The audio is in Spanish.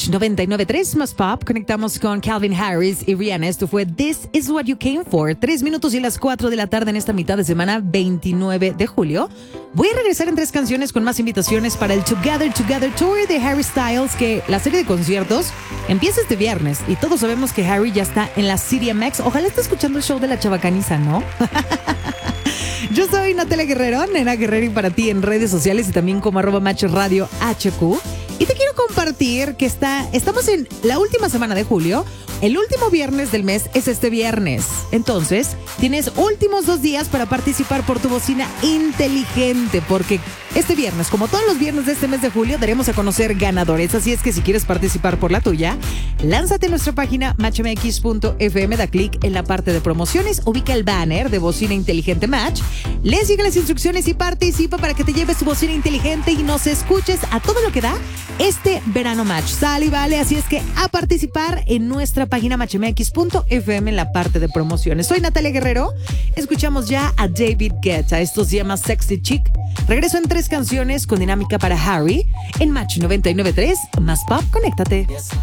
Match 99.3 más Pop. Conectamos con Calvin Harris y Rihanna. Esto fue This Is What You Came For. 3 minutos y las 4 de la tarde en esta mitad de semana, 29 de julio. Voy a regresar en 3 canciones con más invitaciones para el Together Tour de Harry Styles, que la serie de conciertos empieza este viernes. Y todos sabemos que Harry ya está en la CDMX. Ojalá esté escuchando el show de la Chavacaniza, ¿no? Yo soy Natalia Guerrero, Nena Guerrero, y para ti en redes sociales y también como @MachRadio HQ. Y te quiero compartir que estamos en la última semana de julio. El último viernes del mes es este viernes. Entonces, tienes últimos 2 días para participar por tu bocina inteligente, porque este viernes, como todos los viernes de este mes de julio, daremos a conocer ganadores. Así es que si quieres participar por la tuya, lánzate a nuestra página matchmx.fm, da clic en la parte de promociones, ubica el banner de bocina inteligente Match, le sigue las instrucciones y participa para que te lleves tu bocina inteligente y nos escuches a todo lo que da este verano Match. Sale y vale, así es que a participar en nuestra página matchmx.fm en la parte de promociones. Soy Natalia Guerrero, escuchamos ya a David Guetta, esto se llama Sexy Chick. Regreso en 3 canciones con dinámica para Harry en Match 99.3 más Pop. Conéctate.